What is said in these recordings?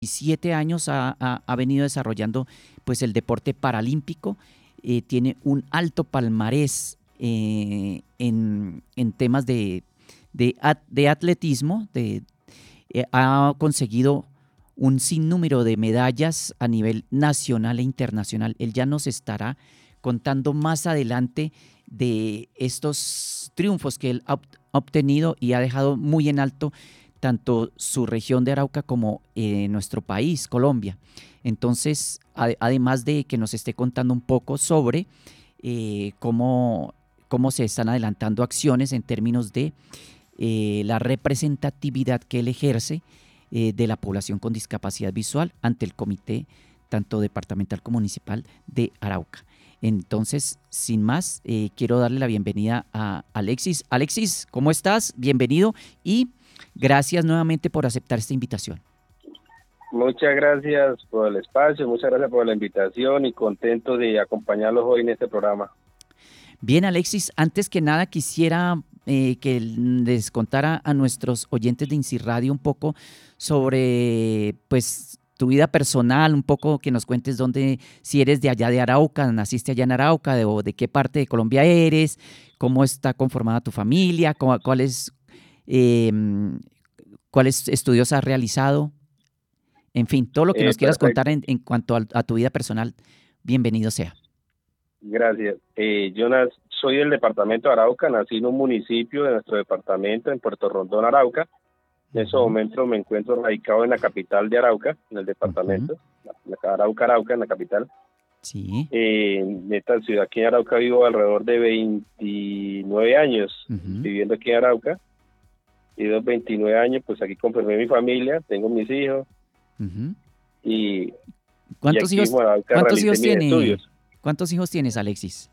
17 años ha venido desarrollando pues el deporte paralímpico. Tiene un alto palmarés en temas de atletismo. Ha conseguido un sinnúmero de medallas a nivel nacional e internacional. Él ya nos estará contando más adelante de estos triunfos que él ha obtenido y ha dejado muy en alto tanto su región de Arauca como nuestro país, Colombia. Entonces, además de que nos esté contando un poco sobre cómo se están adelantando acciones en términos de la representatividad que él ejerce de la población con discapacidad visual ante el comité tanto departamental como municipal de Arauca. Entonces, sin más, quiero darle la bienvenida a Alexis. Alexis, ¿cómo estás? Bienvenido y gracias nuevamente por aceptar esta invitación. Muchas gracias por el espacio, muchas gracias por la invitación y contento de acompañarlos hoy en este programa. Bien, Alexis, antes que nada quisiera que les contara a nuestros oyentes de INSI Radio un poco sobre pues tu vida personal, un poco que nos cuentes dónde, si eres de allá de Arauca, naciste allá en Arauca, o de qué parte de Colombia eres, cómo está conformada tu familia, cuáles estudios has realizado, en fin, todo lo que nos quieras contar en cuanto a tu vida personal, bienvenido sea. Gracias. Yo soy del departamento de Arauca, nací en un municipio de nuestro departamento, en Puerto Rondón, Arauca. En ese momento me encuentro radicado en la capital de Arauca, en el departamento, Arauca, en la capital. Sí. En esta ciudad aquí en Arauca vivo alrededor de 29 años viviendo aquí en Arauca. Y de los 29 años, pues aquí confirmé mi familia, tengo mis hijos. Y ¿Cuántos hijos tienes? ¿Cuántos hijos tienes, Alexis?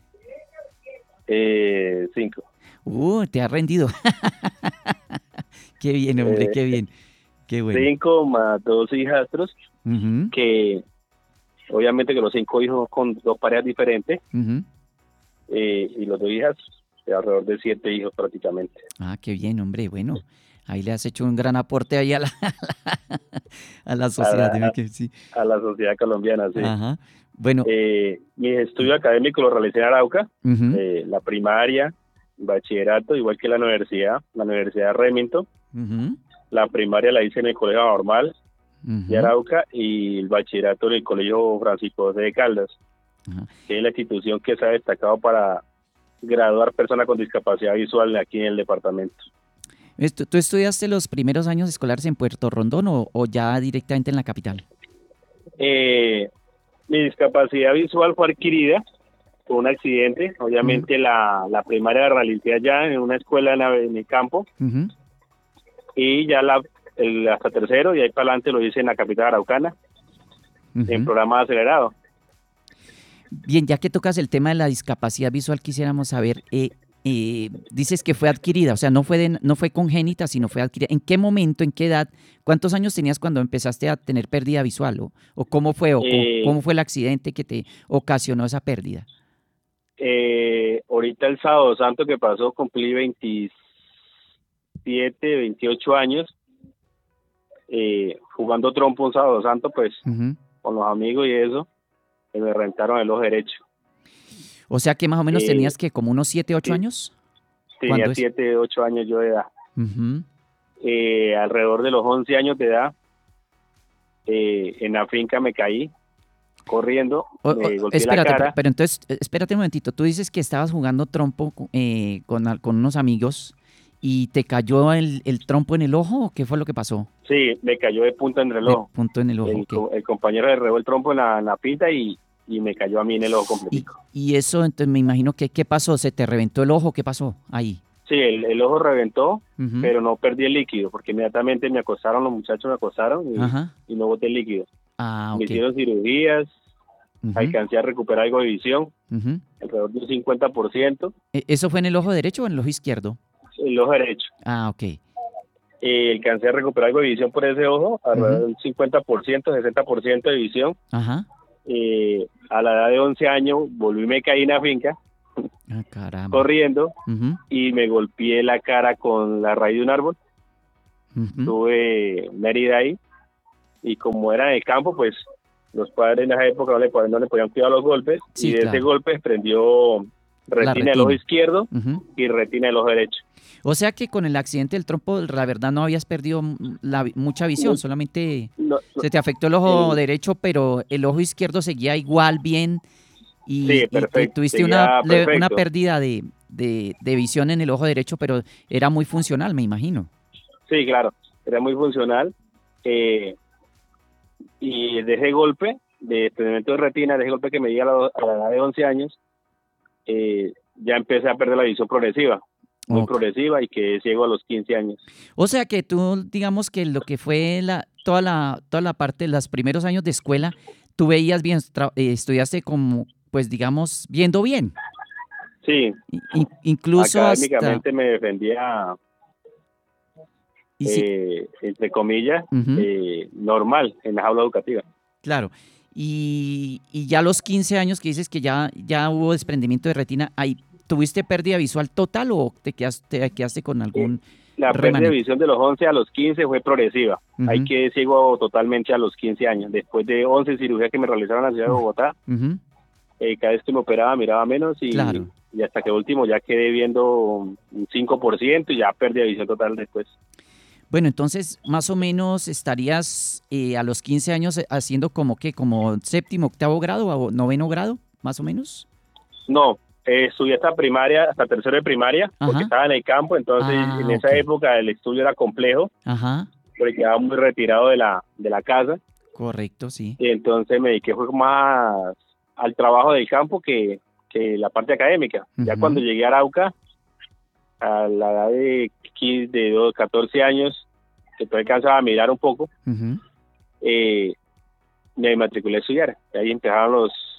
5. Te has rendido. Qué bien, hombre, qué bien. Qué bueno. 5 más 2 hijastros, que obviamente que los 5 hijos con 2 parejas diferentes, y los 2 hijas, alrededor de 7 hijos prácticamente. Ah, qué bien, hombre, bueno. Ahí le has hecho un gran aporte ahí a la sociedad. A la sociedad colombiana, sí. Ajá. Bueno. Mi estudio académico lo realicé en Arauca, la primaria, bachillerato, igual que la universidad Remington. La primaria la hice en el Colegio Normal de Arauca y el bachillerato en el Colegio Francisco José de Caldas, que es la institución que se ha destacado para graduar personas con discapacidad visual aquí en el departamento. ¿Tú estudiaste los primeros años escolares en Puerto Rondón o ya directamente en la capital? Mi discapacidad visual fue adquirida por un accidente. Obviamente la primaria la realicé allá en una escuela en el campo, y ya hasta tercero, y ahí para adelante lo hice en la capital araucana, en programa acelerado. Bien, ya que tocas el tema de la discapacidad visual, quisiéramos saber, dices que fue adquirida, o sea, no fue congénita, sino fue adquirida. ¿En qué momento, en qué edad, cuántos años tenías cuando empezaste a tener pérdida visual? ¿O cómo fue? ¿Cómo fue el accidente que te ocasionó esa pérdida? Ahorita el sábado santo que pasó cumplí 28 años, jugando trompo un sábado santo, pues, con los amigos y eso, me rentaron el ojo derecho. O sea que más o menos tenías que como unos 7, 8 años. Tenía 7, 8 años yo de edad. Alrededor de los 11 años de edad, en la finca me caí corriendo, me golpeé la cara. Pero entonces, espérate un momentito. Tú dices que estabas jugando trompo con unos amigos y te cayó el trompo en el ojo, ¿o qué fue lo que pasó? Sí, me cayó de punta en el ojo. Punto en el ojo. El compañero le regó el trompo en la pinta y me cayó a mí en el ojo completo. Y eso, entonces me imagino que, ¿qué pasó? ¿Se te reventó el ojo? ¿Qué pasó ahí? Sí, el ojo reventó, pero no perdí el líquido, porque inmediatamente los muchachos me acostaron y no boté el líquido. Me hicieron cirugías, alcancé a recuperar algo de visión, alrededor de un 50%. ¿Eso fue en el ojo derecho o en el ojo izquierdo? El ojo derecho. Ok. Alcancé a recuperar algo de visión por ese ojo, alrededor de un 50%, 60% de visión. A la edad de 11 años volví y me caí en la finca, corriendo, y me golpeé la cara con la raíz de un árbol. Tuve una herida ahí, y como era en el campo, pues los padres en esa época no le podían cuidar los golpes, Sí, y de claro. ese golpe desprendió retina del ojo izquierdo y retina del ojo derecho. O sea que con el accidente del trompo, la verdad no habías perdido mucha visión, No, solamente no, se te afectó el ojo derecho, pero el ojo izquierdo seguía igual bien sí, y perfecto, tuviste seguía una perfecto. pérdida de visión en el ojo derecho, pero era muy funcional, me imagino. Sí, claro, era muy funcional. Y de ese golpe, de desprendimiento de retina, de ese golpe que me di a la edad de 11 años, ya empecé a perder la visión progresiva, muy Ok. progresiva, y quedé ciego a los 15 años. O sea que tú, digamos que lo que fue toda la parte, los primeros años de escuela, tú veías bien, estudiaste como, pues digamos, viendo bien. Sí, Incluso hasta... académicamente me defendía, Y sí, entre comillas, ujú, normal en la aula educativa. claro. Y ya a los 15 años que dices que ya hubo desprendimiento de retina, ahí, ¿tuviste pérdida visual total o te quedaste con Eh, algún la pérdida de remanente? visión de los 11 a los 15 fue progresiva. Ahí Ujú, quedé ciego totalmente a los 15 años. Después de 11 cirugías que me realizaron en la ciudad de Bogotá, ujú, cada vez que me operaba miraba menos, claro. y hasta que último ya quedé viendo un 5% y ya perdí de visión total después. Bueno, entonces más o menos estarías a los 15 años haciendo como que, como séptimo, octavo grado o noveno grado, más o menos. No, estudié hasta primaria, hasta tercero de primaria, porque Ajá. estaba en el campo. Entonces en Ah, esa ok. época el estudio era complejo, Ajá. porque quedaba muy retirado de la casa, Correcto, sí. y entonces me dediqué fue más al trabajo del campo que la parte académica. Ya cuando Ujú, llegué a Arauca, a la edad de 15, de 14 años, que todavía alcanzaba a mirar un poco, ujú. eh, me matriculé a estudiar. Y ahí empezaron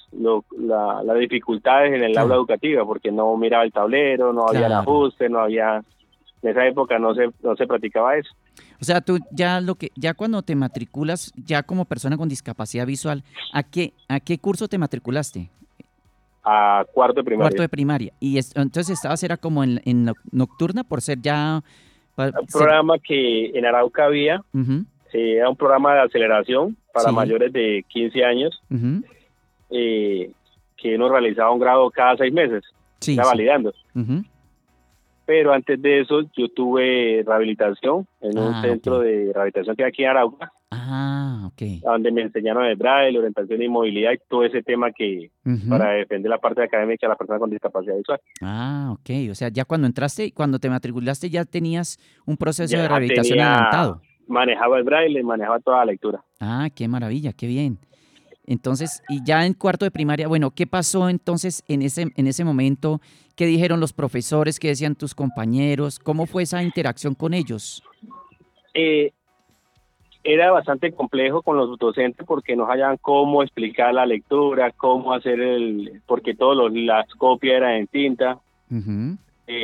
las dificultades en el aula Claro, educativa, porque no miraba el tablero, no había claro. ajuste, no había... En esa época no se practicaba eso. O sea, tú ya cuando te matriculas, ya como persona con discapacidad visual, a qué curso te matriculaste? A cuarto de Cuarto primaria. de primaria. Y entonces estabas, era como nocturna por ser ya, Un ser, programa que en Arauca había, ujú, era un programa de aceleración para sí, mayores de 15 años, ujú, eh, que uno realizaba un grado cada 6 meses, sí, era sí. validando. Ujú. Pero antes de eso yo tuve rehabilitación en un Ah, ok. centro de rehabilitación que hay aquí en Arauca, Ah, ok. donde me enseñaron el braille, orientación y movilidad, y todo ese tema que Ujú. para defender la parte académica de la persona con discapacidad visual. Ah, ok. O sea, ya cuando entraste, cuando te matriculaste, ya tenías un proceso de Ya rehabilitación tenía, adelantado. manejaba el braille, manejaba toda la lectura. Ah, qué maravilla, qué bien. Entonces, y ya en cuarto de primaria, bueno, ¿qué pasó entonces en ese momento? ¿Qué dijeron los profesores? ¿Qué decían tus compañeros? ¿Cómo fue esa interacción con ellos? Eh, Era bastante complejo con los docentes porque no sabían cómo explicar la lectura, cómo hacer porque las copias eran en tinta. Ujú.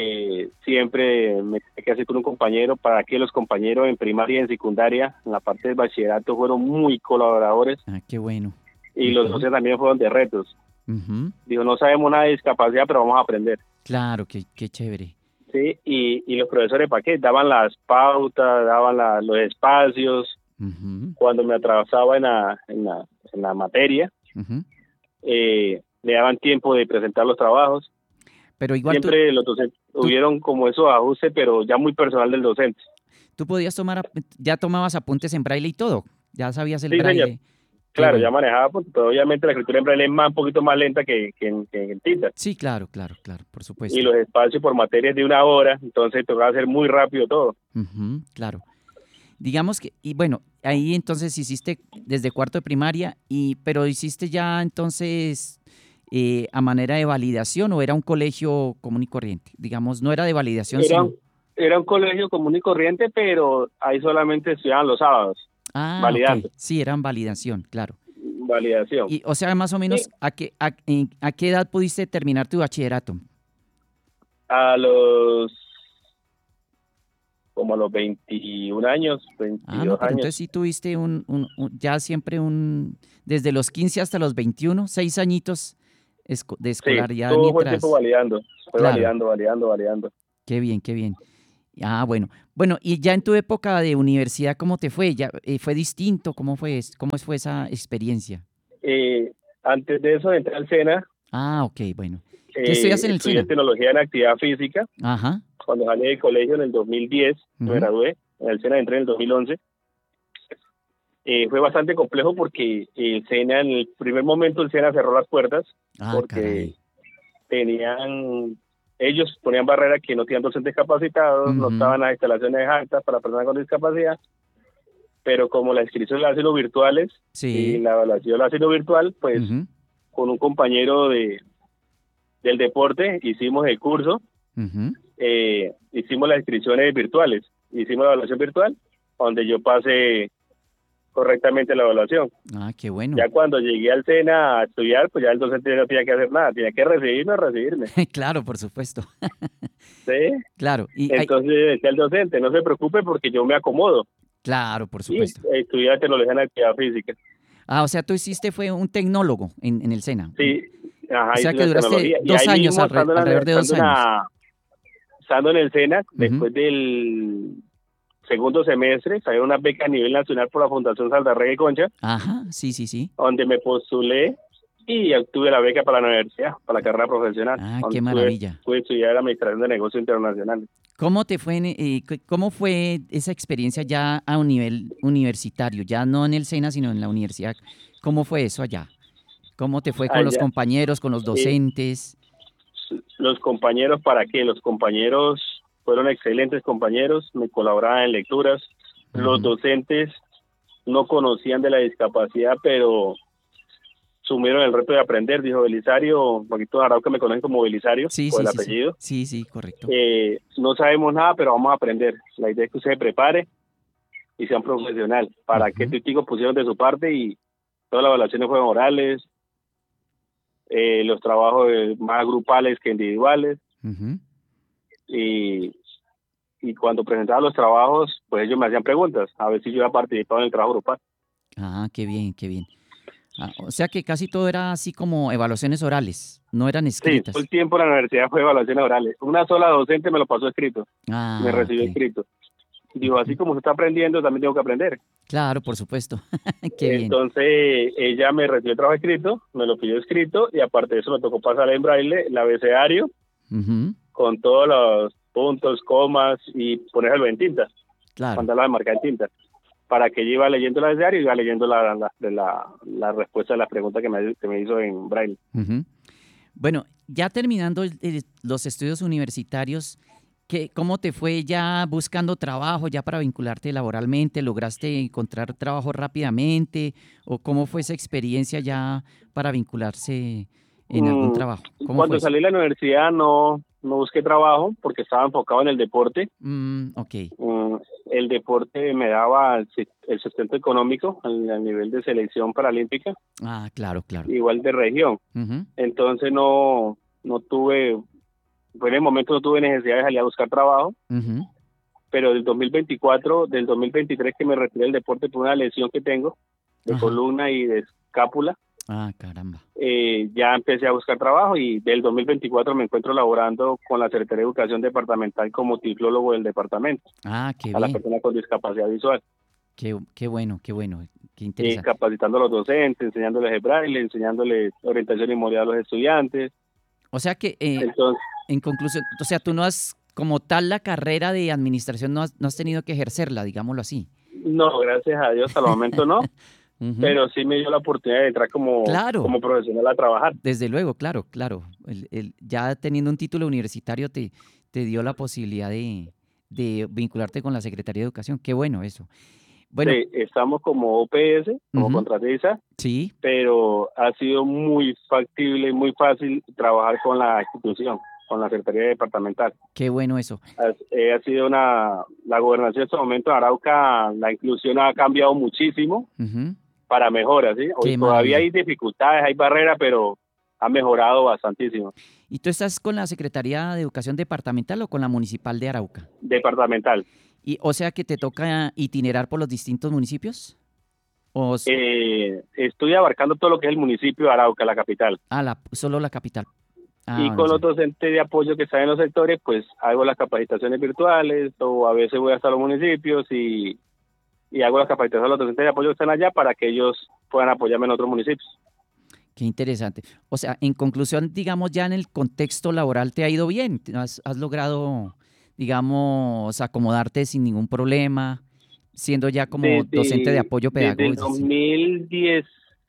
Siempre me tenía que hacer con un compañero, para que los compañeros en primaria y en secundaria, en la parte del bachillerato, fueron muy colaboradores, Ah, qué bueno. y los Ujú, docentes también fueron de retos. ujú. Digo, no sabemos nada de discapacidad, pero vamos a aprender. Claro, qué chévere. Sí, y los profesores, ¿para qué? Daban las pautas, daban los espacios. Ujú, Cuando me atrasaba en la materia, ujú. le daban tiempo de presentar los trabajos. Pero igual Siempre los docentes tú, hubieron como esos ajustes, pero ya muy personal del docente. tú podías ya tomabas apuntes en braille y todo. Ya sabías el Sí, señor. braille. Qué Claro, ya bueno. manejaba, pues, pero obviamente la escritura en braille es un poquito más lenta que en tinta. Sí, claro, claro, claro, por Y supuesto. los espacios por materias de 1 hora, entonces tocaba hacer muy rápido todo. Ujú, claro. Digamos que, y bueno, ahí entonces hiciste desde cuarto de primaria, pero hiciste ya entonces a manera de validación o era un colegio común y corriente. Digamos, no era de validación, Era, sino... un- Era un colegio común y corriente, pero ahí solamente estudiaban los sábados, Ah, ok. validando, Sí, eran validación, claro. validación. Y, o sea, más o Y menos, a qué edad pudiste terminar tu bachillerato? a los como a los 21 años, Ah, no, 22 pero entonces años. sí tuviste ya siempre desde los 15 hasta los 21, 6 añitos de Sí, escolaridad todo fue el tiempo mientras... validando, fue Claro, validando, validando, validando. qué bien, qué bien. Ah, bueno. Bueno, y ya en tu época de universidad, ¿cómo te fue? ¿Ya fue distinto? ¿Cómo fue esa experiencia? Eh, Antes de eso entré al SENA, Ah, ok, bueno. ¿Qué estudias en el estudié SENA? tecnología en actividad física. Ajá. Cuando salí del colegio en el 2010, me Ujú. gradué, en el SENA entré en el 2011. Fue bastante complejo porque el SENA, en el primer momento el SENA cerró las puertas Ah, porque caray. ellos ponían barreras que no tenían docentes capacitados, no Ujú. estaban las instalaciones altas para personas con discapacidad, pero como la inscripción la hacen los virtuales y Sí. la evaluación la hacen lo virtual, pues Ujú. con un compañero del deporte hicimos el curso, Ujú. hicimos las inscripciones virtuales, hicimos la evaluación virtual, donde yo pasé correctamente la evaluación. Ah, qué bueno. Ya cuando llegué al SENA a estudiar, pues ya el docente no tenía que hacer nada, tenía que recibirme. Claro, por supuesto. ¿Sí? Claro. Entonces decía el docente, no se preocupe porque yo me acomodo. Claro, por Y supuesto. estudié tecnología en actividad física. Ah, o sea, tú hiciste fue un tecnólogo en el SENA. Sí, O ajá, sea hice que una duraste tecnología. Y dos ahí años, mismo, alrededor de 2 años. estando en el SENA, Ujú. después del segundo semestre, salió una beca a nivel nacional por la Fundación Saldarrega y Concha, Ajá, sí, sí, sí. donde me postulé y obtuve la beca para la universidad, para la carrera profesional, Ah, qué donde maravilla. pude estudiar Administración de Negocios Internacionales. ¿Cómo te fue, cómo fue esa experiencia ya a un nivel universitario? Ya no en el SENA, sino en la universidad. ¿Cómo fue eso allá? ¿Cómo te fue con los Allá, compañeros, con los eh, docentes? los compañeros, ¿para qué? Los compañeros fueron excelentes compañeros, me colaboraban en lecturas. Los Ujú. docentes no conocían de la discapacidad, pero sumieron el reto de aprender, dijo Belisario, Paquito Arauca me conocen como Belisario, Sí, por sí, el sí, sí. apellido. Sí, sí, correcto. No sabemos nada, pero vamos a aprender. La idea es que usted se prepare y sea un profesional. Para que Ujú. tus chicos pusieron de su parte y todas las evaluaciones fueron orales, los trabajos más grupales que individuales. Ujú. Y, y cuando presentaba los trabajos, pues ellos me hacían preguntas, a ver si yo había participado en el trabajo grupal. Ah, qué bien, qué bien. Ah, o sea que casi todo era así como evaluaciones orales, no eran Sí, todo el escritas. tiempo en la universidad fue evaluaciones orales. Una sola docente me lo pasó escrito, me Ah, recibió ok. escrito. Digo, así Ujú. como se está aprendiendo, también tengo que aprender. Claro, por supuesto. Qué bien. Entonces, ella me recibió el trabajo escrito, me lo pidió escrito, y aparte de eso me tocó pasar en braille el abecedario Ujú. con todos los puntos, comas y ponerlo en tinta, Claro. mandarlo a marcar en tinta, para que yo iba leyendo el abecedario y iba leyendo la respuesta a las preguntas que me hizo en braille. Ujú. Bueno, ya terminando los estudios universitarios, ¿cómo te fue ya buscando trabajo, ya para vincularte laboralmente? ¿Lograste encontrar trabajo rápidamente? ¿O cómo fue esa experiencia ya para vincularse en algún Mm, trabajo? ¿Cómo fue Cuando eso? salí de la universidad no busqué trabajo porque estaba enfocado en el deporte. Ok. Mm, el deporte me daba el sustento económico al nivel de selección paralímpica, Ah, claro, claro. igual de región. Ujú. Entonces no tuve, pues en el momento no tuve necesidad de salir a buscar trabajo, Ujú. pero del 2023 que me retiré del deporte por una lesión que tengo de Ajá. columna y de escápula, Ah, caramba. ya empecé a buscar trabajo y del 2024 me encuentro laborando con la Secretaría de Educación Departamental como tiflólogo del departamento Ah, qué a las bien. personas con discapacidad visual, Qué bueno, qué bueno. Qué interesante. capacitando a los docentes, enseñándoles el braille, enseñándoles orientación y movilidad a los estudiantes. O sea que, Entonces, en conclusión, o sea, tú no has, como tal, la carrera de administración no has tenido que ejercerla, digámoslo así. no, gracias a Dios, hasta el momento no, Ujú. pero sí me dio la oportunidad de entrar Claro, como profesional a trabajar. desde luego, claro, claro. Ya teniendo un título universitario te dio la posibilidad de vincularte con la Secretaría de Educación. Qué bueno eso. Bueno, Sí, estamos como OPS, como ujú, contratista, sí, pero ha sido muy factible y muy fácil trabajar con la institución, con la Secretaría Departamental. qué bueno eso. Ha sido la gobernación en este momento de Arauca, la inclusión ha cambiado muchísimo Ujú, para mejoras, ¿sí? Hoy qué todavía maravilla. hay dificultades, hay barreras, pero ha mejorado bastantísimo. ¿Y tú estás con la Secretaría de Educación Departamental o con la Municipal de Arauca? Departamental. Y, o sea que te toca itinerar por los distintos municipios. O, s- Estoy abarcando todo lo que es el municipio de Arauca, la capital. solo la capital. Y con los docentes de apoyo que están en los sectores, pues hago las capacitaciones virtuales o a veces voy hasta los municipios y hago las capacitaciones a los docentes de apoyo que están allá para que ellos puedan apoyarme en otros municipios. Qué interesante. O sea, en conclusión, digamos, ya en el contexto laboral te ha ido bien. Has logrado, digamos, acomodarte sin ningún problema, siendo ya como docente de apoyo pedagógico. Desde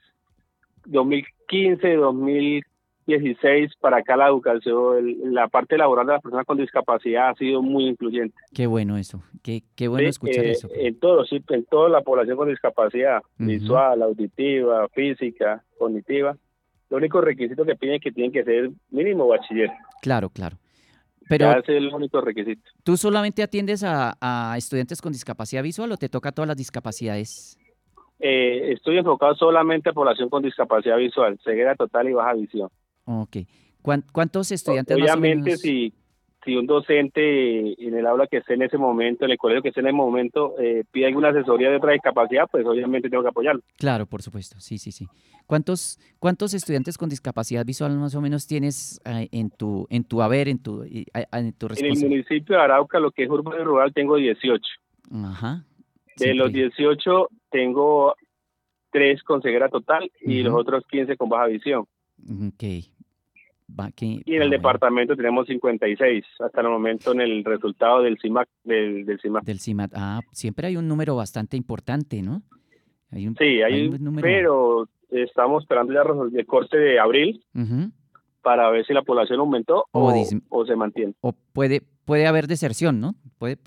2015, 2016 para acá la educación, la parte laboral de las personas con discapacidad ha sido muy influyente. Qué bueno eso, qué bueno escuchar eso. En toda la población con discapacidad, visual, auditiva, física, cognitiva, lo único requisito que piden es que tienen que ser mínimo bachiller. Claro. Pero ese es el único requisito. ¿Tú solamente atiendes a estudiantes con discapacidad visual o te toca todas las discapacidades? Estoy enfocado solamente a población con discapacidad visual, ceguera total y baja visión. Ok. ¿Cuántos estudiantes Obviamente, más o menos? Si un docente en el aula que esté en ese momento, en el colegio que esté en ese momento, pide alguna asesoría de otra discapacidad, pues obviamente tengo que apoyarlo. Claro, por supuesto, sí. ¿Cuántos estudiantes con discapacidad visual más o menos tienes en tu haber, en tu responsabilidad? En el municipio de Arauca, lo que es urbano y rural, tengo 18. Ajá. De los 18, tengo 3 con ceguera total y los otros 15 con baja visión. Ok. Y en el departamento tenemos 56 hasta el momento en el resultado del CIMAC. Del CIMAC. Siempre hay un número bastante importante, ¿no? Hay un número. Pero estamos esperando ya el corte de abril para ver si la población aumentó o se mantiene. O puede haber deserción, ¿no?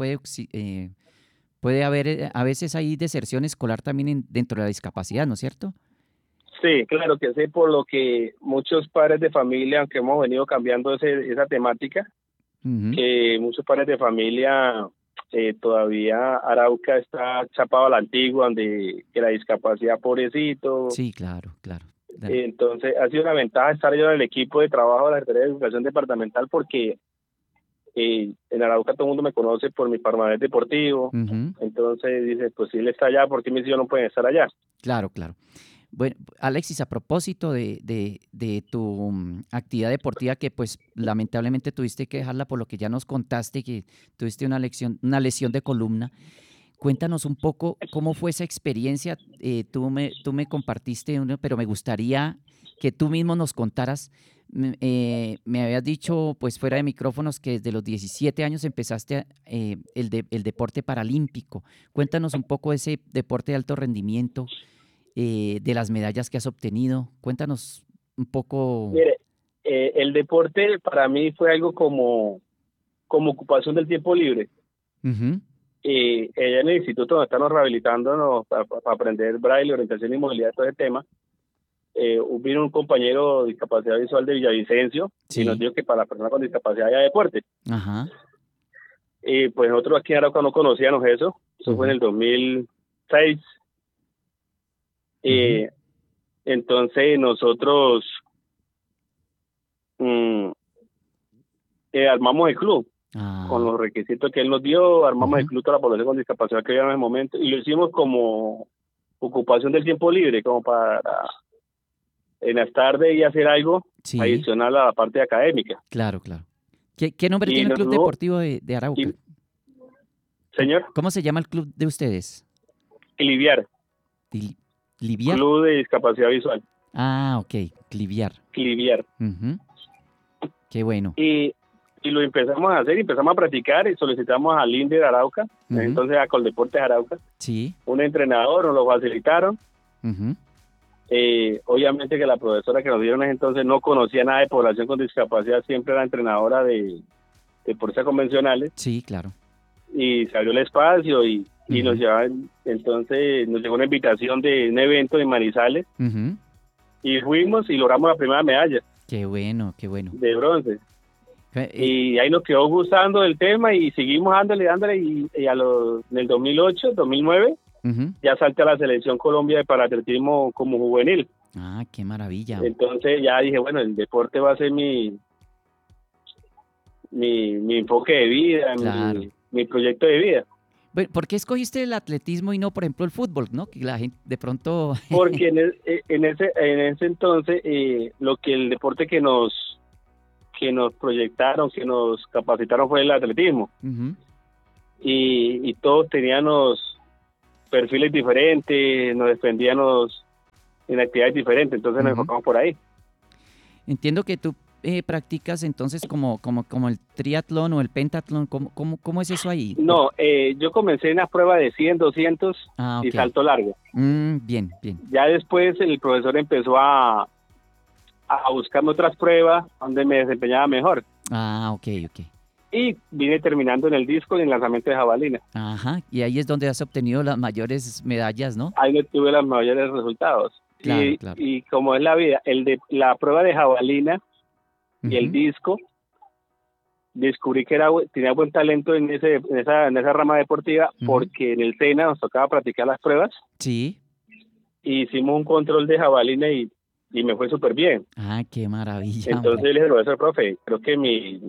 Puede haber, a veces hay deserción escolar también dentro de la discapacidad, ¿no es cierto? Sí, claro que sí, por lo que muchos padres de familia, aunque hemos venido cambiando esa temática, que muchos padres de familia todavía Arauca está chapado a la antigua, donde que la discapacidad, pobrecito. Sí, claro. Entonces ha sido una ventaja estar yo en el equipo de trabajo de la Secretaría de Educación Departamental porque en Arauca todo el mundo me conoce por mi palmarés deportivo. Entonces dice, pues si él está allá, ¿por qué mis hijos no pueden estar allá? Claro. Bueno, Alexis, a propósito de tu actividad deportiva que pues lamentablemente tuviste que dejarla por lo que ya nos contaste, que tuviste una lesión de columna, cuéntanos un poco cómo fue esa experiencia. Tú me compartiste, pero me gustaría que tú mismo nos contaras. Me habías dicho pues fuera de micrófonos que desde los 17 años empezaste el deporte paralímpico. Cuéntanos un poco de ese deporte de alto rendimiento. De las medallas que has obtenido. Cuéntanos un poco. Mire, el deporte para mí fue algo como ocupación del tiempo libre. Allá en el instituto donde estamos rehabilitándonos para aprender braille, orientación y movilidad, todo ese tema, vino un compañero de discapacidad visual de Villavicencio y nos dijo que para las personas con discapacidad haya deporte. Pues nosotros aquí en Arauca no conocíamos eso. Eso fue en el 2006. Entonces nosotros armamos el club con los requisitos que él nos dio, armamos el club para la población con discapacidad que había en ese momento y lo hicimos como ocupación del tiempo libre, como para en las tardes y hacer algo adicional a la parte académica. Claro. ¿Qué nombre tiene el Club Deportivo de Arauca? Señor. ¿Cómo se llama el club de ustedes? Cliviar. ¿Cliviar? Club de Discapacidad Visual. Ok, Cliviar. Qué bueno. Y lo empezamos a hacer, empezamos a practicar y solicitamos al INDE de Arauca, entonces a Coldeportes Arauca. Sí. Un entrenador, nos lo facilitaron. Obviamente que la profesora que nos dieron entonces no conocía nada de población con discapacidad, siempre era entrenadora de deportes convencionales. Sí, claro. Y se abrió el espacio y nos llevaban, entonces nos llegó una invitación de un evento en Manizales y fuimos y logramos la primera medalla. Qué bueno. De bronce. Y ahí nos quedó gustando el tema y seguimos dándole y en el 2008, 2009 ya salté a la selección Colombia de paratletismo como juvenil. Qué maravilla. Entonces ya dije, bueno, el deporte va a ser mi enfoque de vida, claro. mi proyecto de vida. Bueno, ¿por qué escogiste el atletismo y no, por ejemplo, el fútbol, no? Que la gente de pronto... Porque en ese entonces lo que el deporte que nos que nos proyectaron, que nos capacitaron fue el atletismo. Y todos teníamos perfiles diferentes, nos defendíamos en actividades diferentes, entonces nos enfocamos por ahí. Entiendo que tú practicas entonces como el triatlón o el pentatlón. ¿Cómo es eso ahí? No, yo comencé en las pruebas de 100, 200 y salto largo. Bien. Ya después el profesor empezó a buscarme otras pruebas donde me desempeñaba mejor. Ok. Y vine terminando en el disco y en el lanzamiento de jabalina. Ajá, y ahí es donde has obtenido las mayores medallas, ¿no? Ahí tuve los mayores resultados. Claro. Y como es la vida, la prueba de jabalina y el disco, descubrí que tenía buen talento en esa rama deportiva, porque en el SENA nos tocaba practicar las pruebas. Sí. Hicimos un control de jabalina y me fue súper bien. Ah, qué maravilla. Entonces le dije, profesor, profe, creo que mi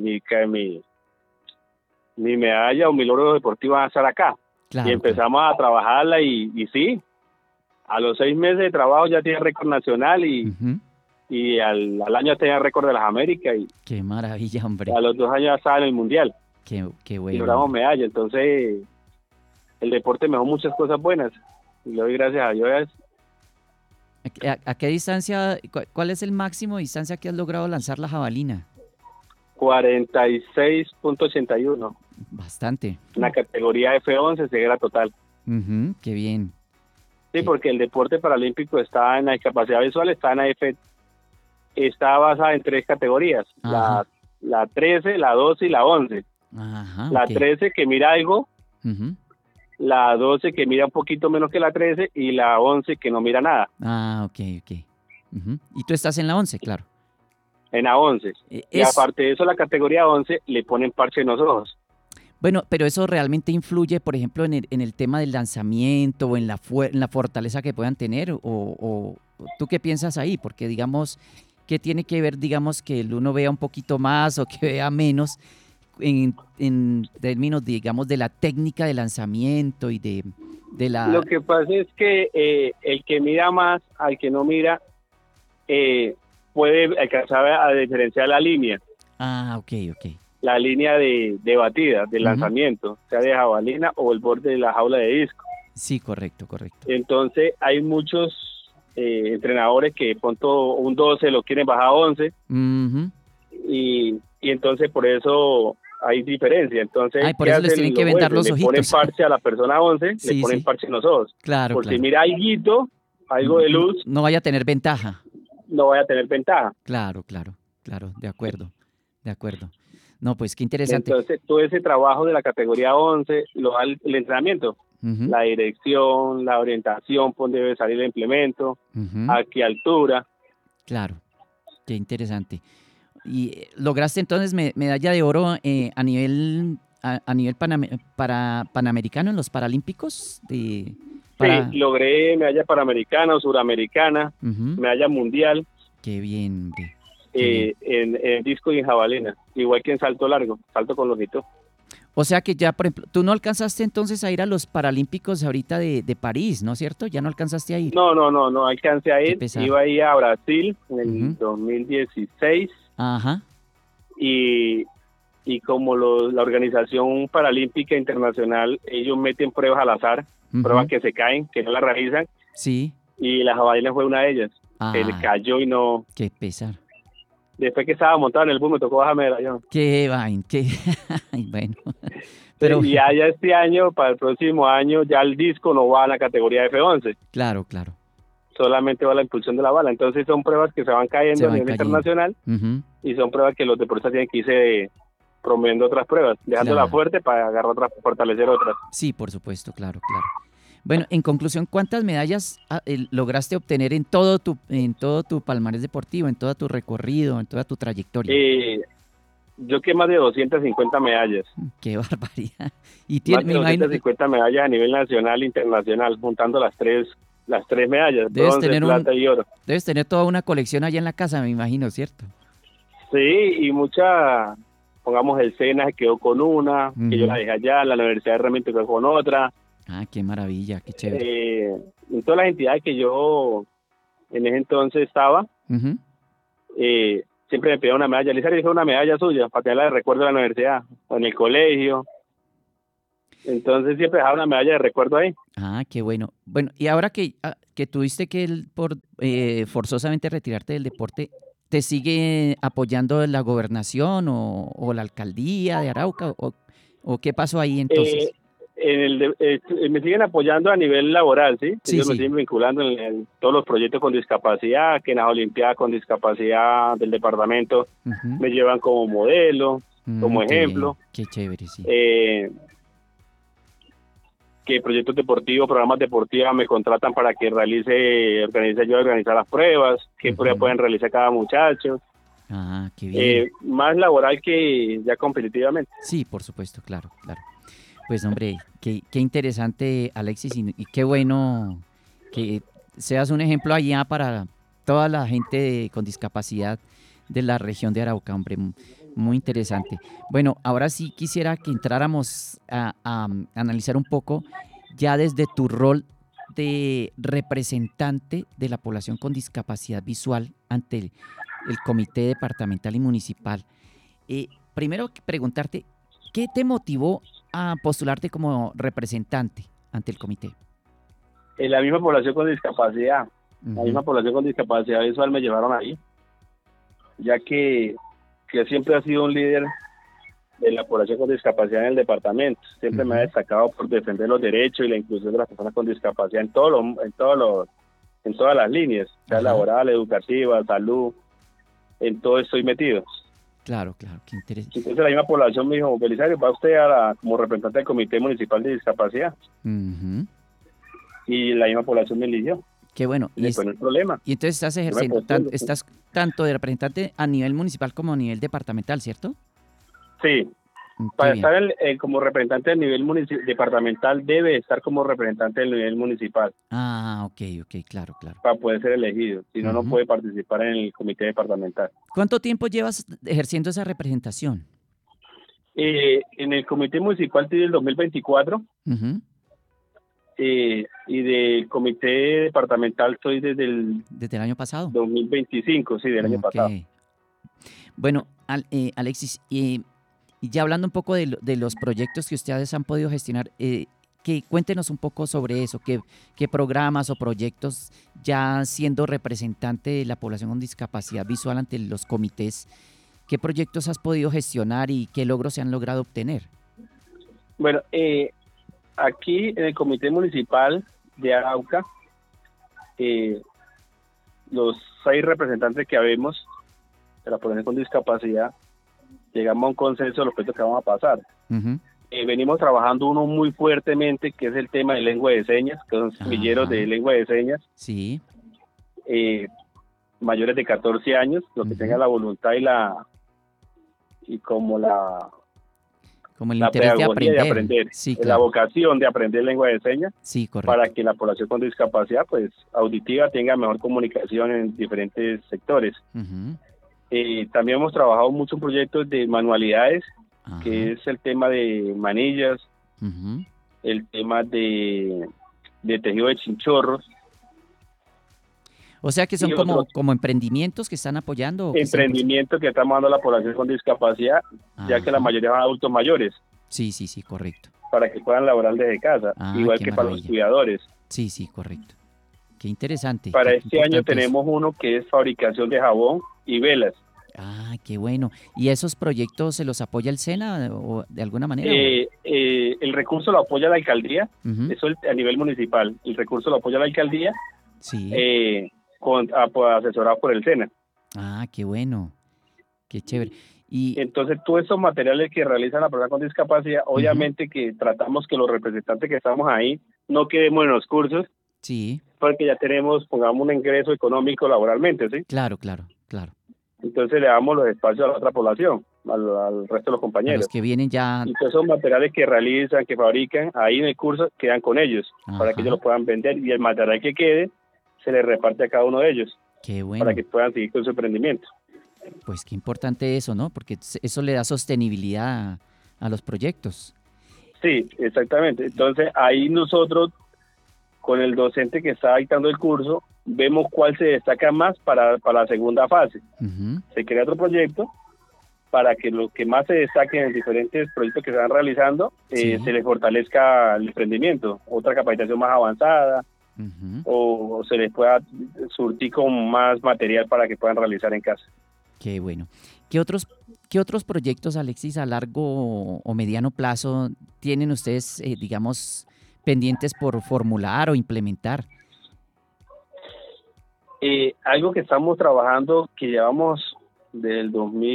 medalla o mi logro deportivo va a estar acá. Claro, y empezamos a trabajarla y sí, a los 6 meses de trabajo ya tenía récord nacional y al año tenía récord de las Américas. Qué maravilla, hombre. A los 2 años ya estaba en el Mundial. Qué bueno. Y logramos medalla. Entonces, el deporte me dejó muchas cosas buenas. Y le doy gracias a Dios. ¿A qué distancia, cuál es el máximo de distancia que has logrado lanzar la jabalina? 46.81. Bastante. En la categoría F11, ceguera total. Qué bien. Sí, porque el deporte paralímpico está en la discapacidad visual, está basada en 3 categorías. La 13, la 12 y la 11. La 13 que mira algo, la 12 que mira un poquito menos que la 13 y la 11 que no mira nada. Ok. Y tú estás en la 11, claro. En la 11. Y aparte de eso, la categoría 11 le ponen parche en los ojos. Bueno, pero eso realmente influye, por ejemplo, en el tema del lanzamiento o en la fortaleza que puedan tener, o ¿tú qué piensas ahí? Porque, digamos, ¿qué tiene que ver, digamos, que el uno vea un poquito más o que vea menos en términos, digamos, de la técnica de lanzamiento y de la... Lo que pasa es que el que mira más al que no mira puede alcanzar a diferenciar la línea. Ok. La línea de batida, de lanzamiento, sea de jabalina o el borde de la jaula de disco. Sí, correcto. Entonces hay muchos entrenadores que pronto un 12 lo quieren bajar a 11 y entonces por eso hay diferencia. Entonces, por eso les tienen que vendar los ojitos. Le ponen parche a la persona 11, le ponen parche en los ojos. Claro, porque si mira algo de luz, no vaya a tener ventaja. No vaya a tener ventaja. Claro, de acuerdo. No, pues qué interesante. Entonces, todo ese trabajo de la categoría 11, el entrenamiento, la dirección, la orientación, por dónde debe salir el implemento, a qué altura. Claro, qué interesante. ¿Y lograste entonces medalla de oro a nivel panamericano en los Paralímpicos? Sí, logré medalla panamericana, suramericana, medalla mundial. Qué bien. En disco y en jabalina, igual que en salto largo, salto con longitud. O sea que ya, por ejemplo, tú no alcanzaste entonces a ir a los Paralímpicos ahorita de París, ¿no es cierto? ¿Ya no alcanzaste a ir? No alcancé a ir. Iba a ir a Brasil en el 2016. Y como la Organización Paralímpica Internacional, ellos meten pruebas al azar, pruebas que se caen, que no las realizan. Sí. Y la jabalina fue una de ellas. Se le cayó y no... Qué pesar. Después que estaba montado en el bus me tocó bajarme del avión. Qué vaina, bueno. Pero... Y ya este año, para el próximo año, ya el disco no va a la categoría F11. Claro. Solamente va a la impulsión de la bala. Entonces son pruebas que se van cayendo a nivel internacional y son pruebas que los deportistas tienen que irse promoviendo otras pruebas, dejándola fuerte para agarrar otras, fortalecer otras. Sí, por supuesto, claro. Bueno, en conclusión, ¿cuántas medallas lograste obtener en todo tu palmarés deportivo, en todo tu recorrido, en toda tu trayectoria? Yo que más de 250 medallas. ¡Qué barbaridad! Y más de 250 medallas a nivel nacional e internacional, juntando las tres medallas, bronce, plata y oro. Debes tener toda una colección allá en la casa, me imagino, ¿cierto? Sí, y pongamos el SENA se quedó con una, que yo la dejé allá, la Universidad de Remington quedó con otra. Qué maravilla, qué chévere. En todas las entidades que yo en ese entonces estaba, siempre me pedían una medalla. Lisa, dije una medalla suya para tenerla de recuerdo de la universidad o en el colegio. Entonces siempre dejaba una medalla de recuerdo ahí. Ah, qué bueno. Bueno, y ahora que tuviste que forzosamente retirarte del deporte, ¿te sigue apoyando la gobernación o la alcaldía de Arauca? ¿O qué pasó ahí entonces? Me siguen apoyando a nivel laboral, ¿sí? Sí, Ellos me sí. siguen vinculando en todos los proyectos con discapacidad, que en las Olimpiadas con discapacidad del departamento Ujú. me llevan como modelo, como Qué bien, ejemplo. qué chévere, sí. Que proyectos deportivos, programas deportivos me contratan para que organice yo a organizar las pruebas, qué pruebas Ujú. pueden realizar cada muchacho. Ah, qué bien. Más laboral que ya competitivamente. Sí, por supuesto, claro, claro. Pues hombre, qué interesante, Alexis, y qué bueno que seas un ejemplo allá para toda la gente con discapacidad de la región de Arauca, hombre, muy interesante. Bueno, ahora sí quisiera que entráramos a analizar un poco ya desde tu rol de representante de la población con discapacidad visual ante el Comité Departamental y Municipal. Primero preguntarte, ¿qué te motivó a postularte como representante ante el comité? La misma población con discapacidad, la Ujú. misma población con discapacidad visual me llevaron ahí, ya que siempre ha sido un líder de la población con discapacidad en el departamento. Siempre me ha Ujú. destacado por defender los derechos y la inclusión de las personas con discapacidad en todas las líneas, sea Ajá, laboral, educativa, salud, en todo estoy metido. claro, claro, qué interesante. Entonces la misma población me dijo, Belisario, va usted como representante del Comité Municipal de Discapacidad. Y la misma población me eligió. Qué bueno. Y después no hay problema, Y entonces estás yo me ejerciendo, postulo. estás tanto de representante a nivel municipal como a nivel departamental, ¿cierto? Sí, Qué para bien. estar como representante del nivel departamental debe estar como representante del nivel municipal Ah, ok, ok, claro, claro. para poder ser elegido. Si no, no Ujú. puede participar en el comité departamental. ¿Cuánto tiempo llevas ejerciendo esa representación? En el comité municipal estoy del 2024 Ujú. y del comité departamental estoy desde el ¿Desde el año pasado? 2025, sí, del año Ok. pasado. Bueno, Alexis, y ya hablando un poco de los proyectos que ustedes han podido gestionar, cuéntenos un poco sobre eso, qué programas o proyectos, ya siendo representante de la población con discapacidad visual ante los comités, qué proyectos has podido gestionar y qué logros se han logrado obtener. Bueno, aquí en el comité municipal de Arauca, eh, los 6 representantes que habemos de la población con discapacidad, llegamos a un consenso de los proyectos que vamos a pasar. Ujú. Venimos trabajando uno muy fuertemente, que es el tema de lengua de señas, que son semilleros de Ajá, lengua de señas, sí. mayores de 14 años, los que Ujú. tengan la voluntad y como Como el la interés de pedagogía de aprender. aprender, Sí, la claro. vocación de aprender lengua de señas, Sí, para correcto. que la población con discapacidad pues auditiva tenga mejor comunicación en diferentes sectores. Ujú. También hemos trabajado mucho en proyectos de manualidades, Ajá. que es el tema de manillas, Ujú. el tema de tejido de chinchorros O sea que son y otros como emprendimientos que están apoyando o que están impulsando. emprendimientos que estamos dando a la población con discapacidad, ya que la Ajá. mayoría son adultos mayores, Sí, sí, sí, correcto. para que puedan laborar desde casa, Ah, igual qué que para los maravilla. cuidadores. Sí, sí, correcto. Qué interesante, Para qué este año importante eso. tenemos uno que es fabricación de jabón y velas. Ah, qué bueno. ¿Y esos proyectos se los apoya el SENA o de alguna manera? O? El recurso lo apoya la alcaldía, Ujú. eso a nivel municipal. El recurso lo apoya la alcaldía, Sí. eh, asesorado por el SENA. Ah, qué bueno. Qué chévere. Y, Entonces, todos esos materiales que realizan la persona con discapacidad, ujú, obviamente que tratamos que los representantes que estamos ahí no quedemos en los cursos, sí, porque ya tenemos, pongamos, un ingreso económico laboralmente, ¿sí? claro, claro, claro. Entonces le damos los espacios a la otra población, al resto de los A los compañeros. que vienen ya, Y todos esos materiales que realizan, que fabrican, ahí en el curso quedan con ellos, para que ellos ajá, lo puedan vender, y el material que quede se le reparte a cada uno de ellos, qué para bueno. que puedan seguir con su emprendimiento. Pues qué importante eso, ¿no? Porque eso le da sostenibilidad a los proyectos. Sí, exactamente. Entonces ahí nosotros, con el docente que está dictando el curso, vemos cuál se destaca más para la segunda fase. Se crea otro proyecto para que lo que más se destaque en diferentes proyectos que se van realizando, se les fortalezca el emprendimiento, otra capacitación más avanzada, o se les pueda surtir con más material para que puedan realizar en casa. Qué bueno. ¿Qué otros proyectos, Alexis, a largo o mediano plazo tienen ustedes, digamos, pendientes por formular o implementar? Algo que estamos trabajando, que llevamos del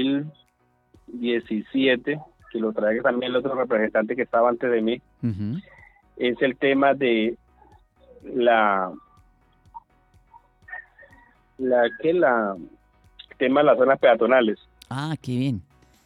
2017, que lo trae también el otro representante que estaba antes de mí, es el tema de tema de las zonas peatonales. Ah, qué bien.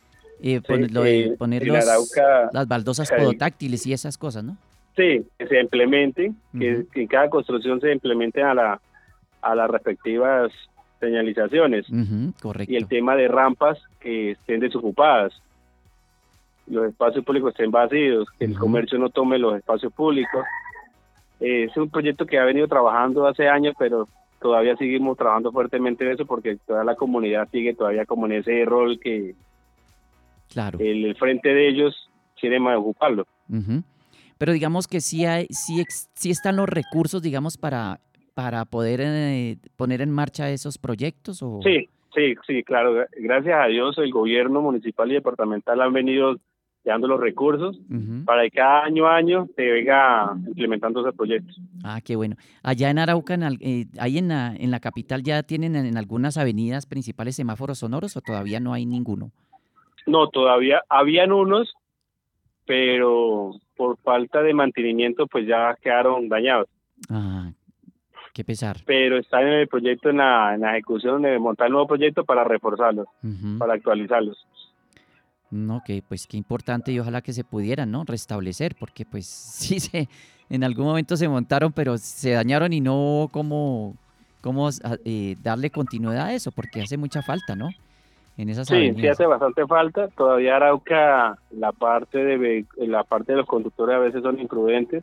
Poner las baldosas podotáctiles y esas cosas, ¿no? Sí, que se implementen, que en cada construcción se implementen a las respectivas señalizaciones. Correcto. Y el tema de rampas que estén desocupadas, los espacios públicos estén vacíos, que el comercio no tome los espacios públicos. Es un proyecto que ha venido trabajando hace años, pero todavía seguimos trabajando fuertemente en eso porque toda la comunidad sigue todavía como en ese rol que el frente de ellos quiere más ocuparlo. Pero digamos que sí están los recursos, digamos, para poder poner en marcha esos proyectos. ¿O? Sí, claro. Gracias a Dios el gobierno municipal y departamental han venido dando los recursos para que cada año se venga implementando esos proyectos. Ah, qué bueno. Allá en Arauca, ahí en la capital, ¿ya tienen en algunas avenidas principales semáforos sonoros o todavía no hay ninguno? No, todavía habían unos, pero por falta de mantenimiento pues ya quedaron dañados. Ah, qué pesar. Pero está en el proyecto, en la ejecución de montar el nuevo proyecto para reforzarlos, para actualizarlos. No, que pues qué importante y ojalá que se pudieran, ¿no? Restablecer, porque pues sí en algún momento se montaron, pero se dañaron y no hubo cómo darle continuidad a eso, porque hace mucha falta, ¿no? En esas avenidas. Sí hace bastante falta. Todavía Arauca, la parte de los conductores a veces son imprudentes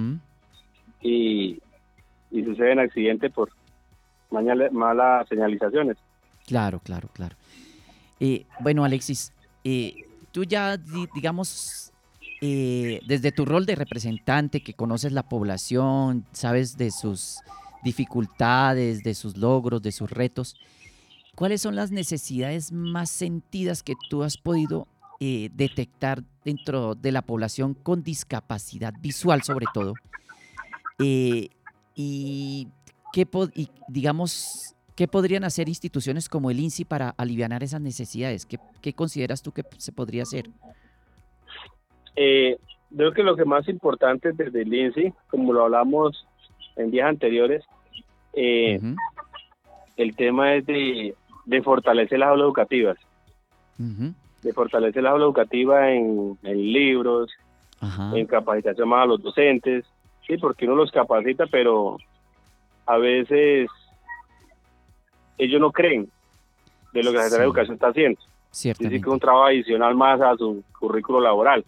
y suceden accidentes por malas señalizaciones. Claro. Bueno, Alexis, tú ya, digamos, desde tu rol de representante que conoces la población, sabes de sus dificultades, de sus logros, de sus retos, ¿cuáles son las necesidades más sentidas que tú has podido detectar dentro de la población con discapacidad visual, sobre todo? Digamos, ¿qué podrían hacer instituciones como el INSI para alivianar esas necesidades? ¿Qué consideras tú que se podría hacer? Creo que lo que más importante desde el INSI, como lo hablamos en días anteriores, el tema es de fortalecer las aulas educativas. De fortalecer las aulas educativas en libros, en capacitación más a los docentes. Sí, porque uno los capacita, pero a veces ellos no creen de lo que la Secretaría de Educación está haciendo. Dice que es un trabajo adicional más a su currículo laboral.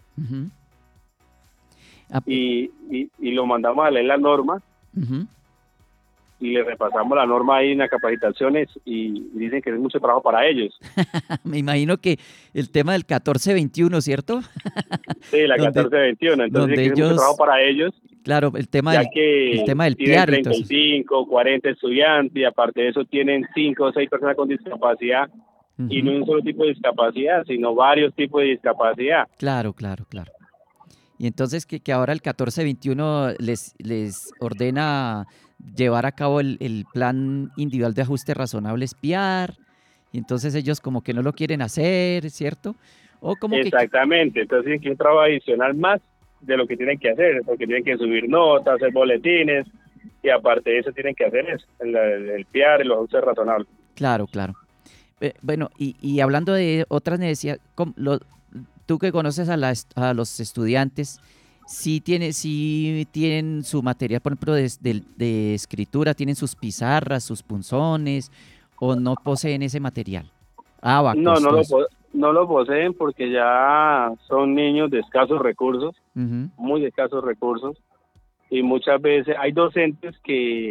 Y lo mandamos a leer la norma y le repasamos la norma ahí en las capacitaciones y dicen que es mucho trabajo para ellos. Me imagino que el tema del 1421, ¿cierto? Sí, la 1421, entonces que es mucho trabajo para ellos. Claro, el tema del PIAR. Tienen 35, 40 estudiantes y aparte de eso tienen 5 o 6 personas con discapacidad y no un solo tipo de discapacidad, sino varios tipos de discapacidad. Claro. Y entonces que ahora el 1421 les ordena llevar a cabo el plan individual de ajuste razonable PIAR, y entonces ellos como que no lo quieren hacer, ¿cierto? O como Exactamente, entonces tienen que un trabajo adicional más de lo que tienen que hacer, porque tienen que subir notas, hacer boletines, y aparte de eso tienen que hacer eso, el PIAR, el ajuste razonable. Claro. Bueno, y hablando de otras necesidades, tú que conoces a los estudiantes, ¿sí tienen su material, por ejemplo, de escritura, tienen sus pizarras, sus punzones, o no poseen ese material? No lo poseen porque ya son niños de escasos recursos, muy de escasos recursos, y muchas veces hay docentes que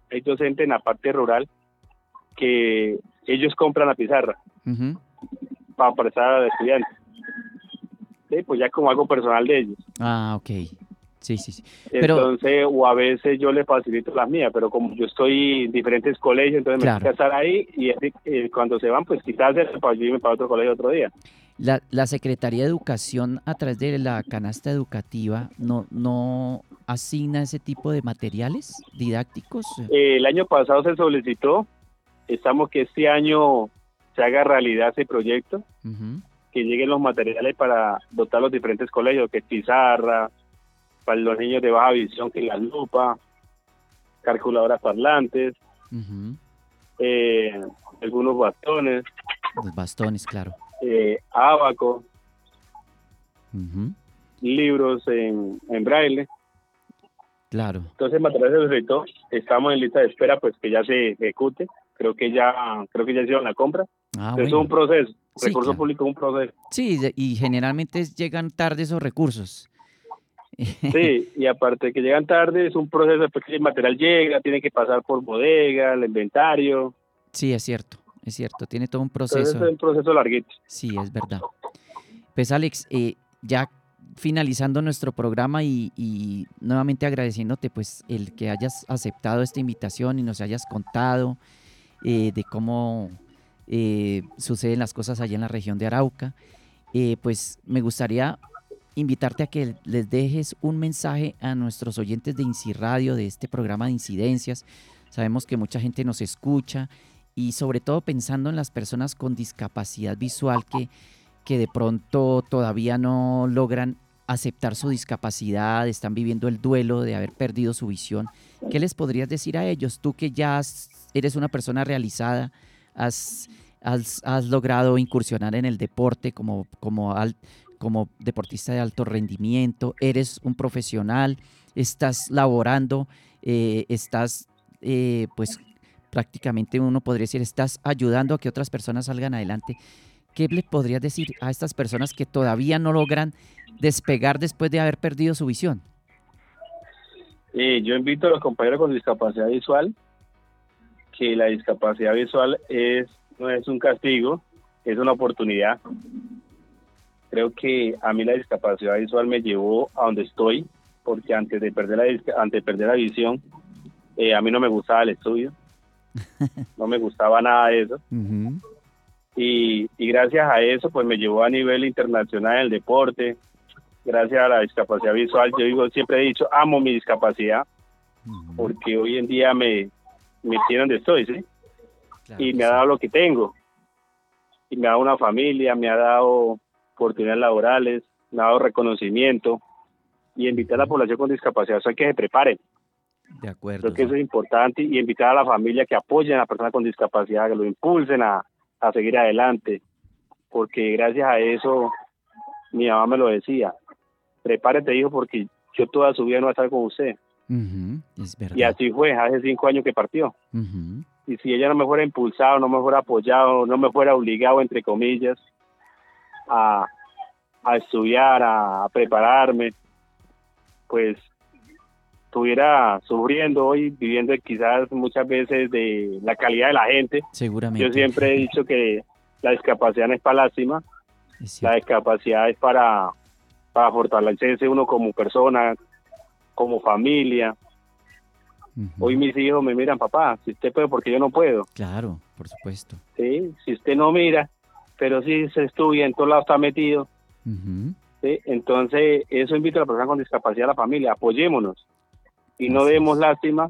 hay docentes en la parte rural que ellos compran la pizarra para prestar a los estudiantes. Sí, pues ya como algo personal de ellos. Ah, ok. Sí, sí, sí. Entonces, o a veces yo les facilito las mías, pero como yo estoy en diferentes colegios, entonces me toca estar ahí y cuando se van, pues quizás para yo irme para otro colegio otro día. La Secretaría de Educación, a través de la canasta educativa, no asigna ese tipo de materiales didácticos. El año pasado se solicitó, estamos que este año se haga realidad ese proyecto, que lleguen los materiales para dotar los diferentes colegios, que es pizarra, para los niños de baja visión, que es la lupa, calculadoras parlantes, algunos bastones. Los bastones, claro. Ábaco, libros en braille. Claro. Entonces, material de solicitó, estamos en lista de espera, pues que ya se ejecute. Creo que ya hicieron la compra. Bueno. Es un proceso. Sí, Recurso claro. público es un proceso. Sí, y generalmente llegan tarde esos recursos. Sí, y aparte de que llegan tarde, es un proceso, después que el material llega, tiene que pasar por bodega, el inventario. Sí, es cierto, tiene todo un proceso. Entonces es un proceso larguito. Sí, es verdad. Pues Alex, ya finalizando nuestro programa y nuevamente agradeciéndote pues el que hayas aceptado esta invitación y nos hayas contado de cómo suceden las cosas allá en la región de Arauca, pues me gustaría invitarte a que les dejes un mensaje a nuestros oyentes de INCI Radio, de este programa de incidencias. Sabemos que mucha gente nos escucha y sobre todo pensando en las personas con discapacidad visual que de pronto todavía no logran aceptar su discapacidad, están viviendo el duelo de haber perdido su visión. ¿Qué les podrías decir a ellos? Tú que ya eres una persona realizada, has logrado incursionar en el deporte como deportista de alto rendimiento, eres un profesional, estás laborando, estás pues prácticamente uno podría decir, estás ayudando a que otras personas salgan adelante. ¿Qué le podrías decir a estas personas que todavía no logran despegar después de haber perdido su visión? Yo invito a los compañeros con discapacidad visual que la discapacidad visual no es un castigo, es una oportunidad. Creo que a mí la discapacidad visual me llevó a donde estoy, porque antes de perder la visión, a mí no me gustaba el estudio, no me gustaba nada de eso. Y gracias a eso, pues me llevó a nivel internacional en el deporte. Gracias a la discapacidad visual, siempre he dicho, amo mi discapacidad, porque hoy en día me tiene donde estoy, ¿sí? Claro, y me ha dado lo que tengo. Y me ha dado una familia, me ha dado oportunidades laborales, me ha dado reconocimiento. Y invitar a la población con discapacidad visual que se prepare. De acuerdo. Creo que eso es importante, y invitar a la familia que apoyen a la persona con discapacidad, que lo impulsen a seguir adelante, porque gracias a eso mi mamá me lo decía: prepárate, hijo, porque yo toda su vida no voy a estar con usted. Es verdad. Y así fue, hace 5 años que partió. Y si ella no me fuera impulsado, no me fuera apoyado, no me fuera obligado, entre comillas, a estudiar, a prepararme, pues estuviera sufriendo hoy, viviendo quizás muchas veces de la calidad de la gente. Seguramente. Yo siempre he dicho que la discapacidad no es para lástima, la discapacidad es para fortalecerse uno como persona, como familia. Hoy mis hijos me miran: papá, si usted puede, porque yo no puedo. Claro, por supuesto. Sí, si usted no mira, pero si se estudia, en todos lados está metido. ¿Sí? Entonces, eso invito a la persona con discapacidad, a la familia: apoyémonos y no demos lástima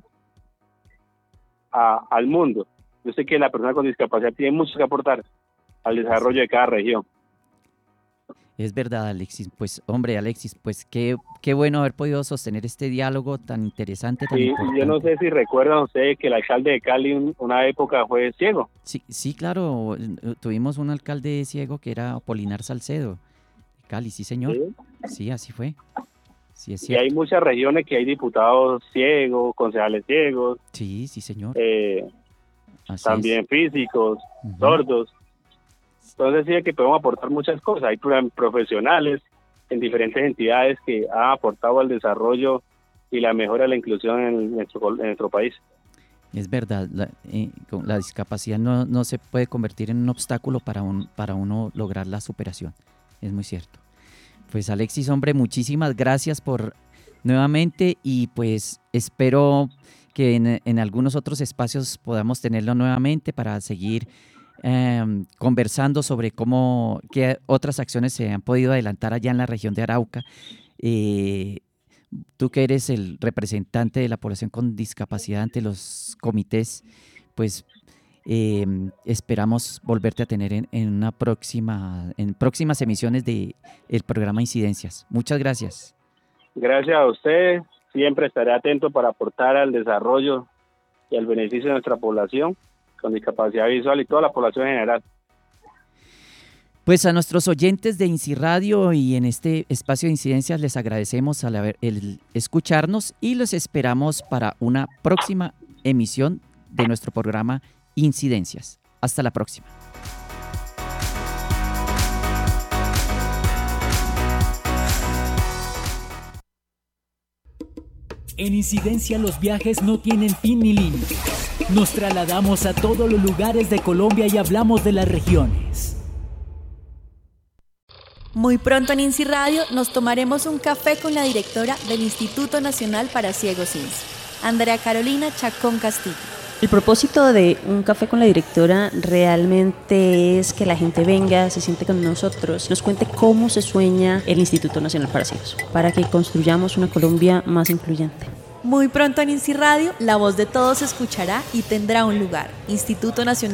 al mundo. Yo sé que la persona con discapacidad tiene mucho que aportar al desarrollo de cada región. Es verdad, Alexis. Pues, hombre, Alexis, pues qué bueno haber podido sostener este diálogo tan interesante, tan importante. Yo no sé si recuerdan ustedes que el alcalde de Cali una época fue ciego. Sí, claro. Tuvimos un alcalde ciego que era Apolinar Salcedo, de Cali, sí, señor. Sí, así fue. Sí, es cierto. Y hay muchas regiones que hay diputados ciegos, concejales ciegos. Sí, señor. También físicos, sordos. Entonces sí, que podemos aportar muchas cosas. Hay profesionales en diferentes entidades que han aportado al desarrollo y la mejora de la inclusión en nuestro país. Es verdad, la discapacidad no se puede convertir en un obstáculo para uno lograr la superación. Es muy cierto. Pues Alexis, hombre, muchísimas gracias por nuevamente y pues espero que en algunos otros espacios podamos tenerlo nuevamente para seguir conversando sobre qué otras acciones se han podido adelantar allá en la región de Arauca. Tú que eres el representante de la población con discapacidad ante los comités, pues esperamos volverte a tener en próximas emisiones del programa Incidencias. Muchas gracias. Gracias a usted. Siempre estaré atento para aportar al desarrollo y al beneficio de nuestra población con discapacidad visual y toda la población en general. Pues a nuestros oyentes de INCI Radio y en este espacio de Incidencias les agradecemos el escucharnos y los esperamos para una próxima emisión de nuestro programa Incidencias. Hasta la próxima. En Incidencia los viajes no tienen fin ni límite. Nos trasladamos a todos los lugares de Colombia y hablamos de las regiones. Muy pronto en INCI Radio nos tomaremos un café con la directora del Instituto Nacional para Ciegos INCI, Andrea Carolina Chacón Castillo. El propósito de un café con la directora realmente es que la gente venga, se siente con nosotros, nos cuente cómo se sueña el Instituto Nacional para Ciegos, para que construyamos una Colombia más incluyente. Muy pronto en INCI Radio, la voz de todos se escuchará y tendrá un lugar. Instituto Nacional